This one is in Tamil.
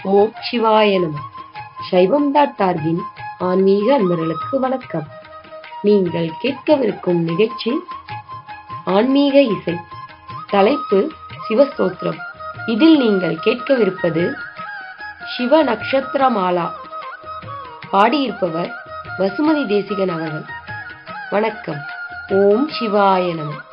ஓம் சிவாய நம. சைவம்.org-இன் ஆன்மீக அன்பர்களுக்கு வணக்கம். நீங்கள் கேட்கவிருக்கும் நிகழ்ச்சி ஆன்மீக இசை. தலைப்பு சிவஸ்தோத்திரம். இதில் நீங்கள் கேட்கவிருப்பது சிவ நக்ஷத்திரமாலா. பாடியிருப்பவர் வசுமதி தேசிகன் அவர்கள். வணக்கம். ஓம் சிவாய நம.